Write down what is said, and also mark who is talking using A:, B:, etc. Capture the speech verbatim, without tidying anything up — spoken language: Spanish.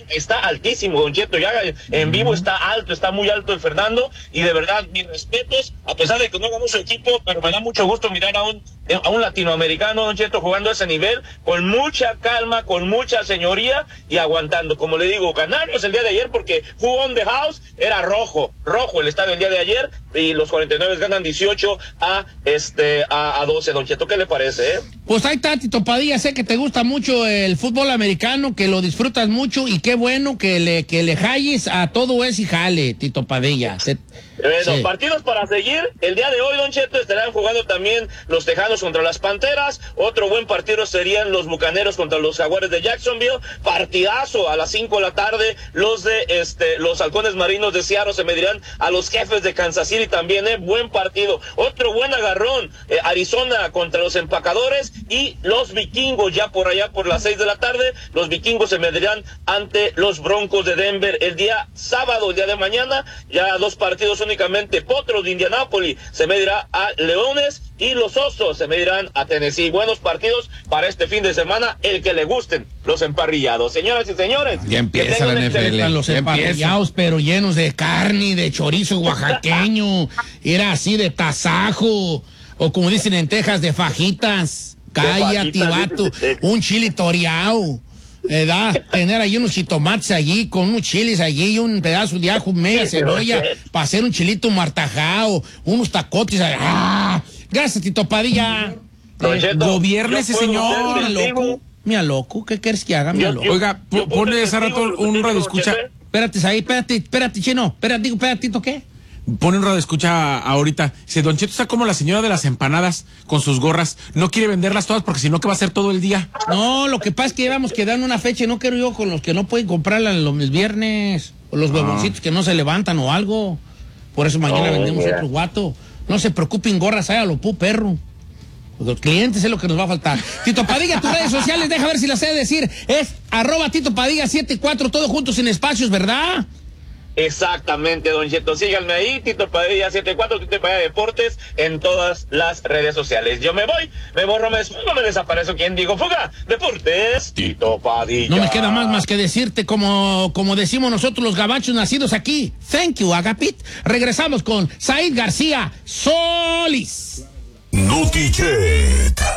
A: está altísimo, Don Cheto, ya en vivo está alto, está muy alto el Fernando, y de verdad, mis respetos, a pesar de que no ganó su equipo, pero me da mucho gusto mirar a un, a un latinoamericano, Don Cheto, jugando a ese nivel, con mucha calma, con mucha señoría, y aguantando. Como le digo, ganamos el día de ayer, porque who on the house era rojo, rojo el estadio el día de ayer, y los cuarenta y nueve ganan dieciocho a, este, a, a doce, Don Cheto, ¿qué le parece, eh?
B: Pues ahí está, Tito Padilla, sé que te gusta mucho el fútbol americano, que lo disfrutas mucho, y qué bueno que le, que le jalles a todo ese jale, Tito Padilla. Se,
A: bueno,
B: sí.
A: Partidos para seguir. El día de hoy, Don Cheto, estarán jugando también los Tejanos contra las Panteras. Otro buen partido serían los Bucaneros contra los Jaguares de Jacksonville. Partidazo a las cinco de la tarde. Los de este, los Halcones Marinos de Seattle se medirán a los Jefes de Kansas City también, eh, buen partido. Otro buen agarrón, eh, Arizona contra los Empacadores, y los Vikingos ya por allá por las seis de la tarde. Los Vikingos se medirán ante los Broncos de Denver el día sábado, el día de mañana. Ya dos partidos únicamente. Potros de Indianápolis se medirá a Leones, y los Osos se medirán a Tennessee. Buenos partidos para este fin de semana, el que le gusten los emparrillados. Señoras y señores,
C: ya empieza la N F L.
B: Están los emparrillados, pero llenos de carne, de chorizo oaxaqueño, era así de tasajo, o como dicen en Texas, de fajitas. Cállate, vato, un chile toreado. ¿Verdad? Tener ahí unos jitomates allí, con unos chiles allí, y un pedazo de ajo, media cebolla, para hacer un chilito martajado, unos tacotes. ¡Ah! Gracias, Tito Padilla.
C: Eh, gobierne ese señor.
B: Mira, loco. Mira, loco. ¿Qué quieres que haga, mira, loco?
C: Oiga, pone ese rato un radio escucha.
B: Espérate, ahí, espérate, espérate, chino. Espérate, digo, espérate, Tito, ¿qué?
C: Pone un radio escucha ahorita. Dice, Don Cheto está como la señora de las empanadas con sus gorras. No quiere venderlas todas porque si no, ¿qué va a hacer todo el día?
B: No, lo que pasa es que llevamos que dan una fecha y no quiero yo con los que no pueden comprarla los viernes. O los huevoncitos ah. que no se levantan o algo. Por eso mañana oh, vendemos yeah. otro guato. No se preocupen, gorras, hágalo, pu, perro. Los clientes es lo que nos va a faltar. Tito Padilla, tus redes sociales, deja ver si las sé decir. Es arroba Tito Padilla setenta y cuatro, todo junto sin espacios, ¿verdad?
A: Exactamente, Don Cheto. Síganme ahí, Tito Padilla setenta y cuatro, Tito Padilla Deportes, en todas las redes sociales. Yo me voy, me borro, me despongo, me desaparezco. ¿Quién digo? Fuga, Deportes, Tito Padilla.
B: No me queda más más que decirte, como, como decimos nosotros los gabachos nacidos aquí. Thank you, Agapit. Regresamos con Said García Solís.
D: Notichet.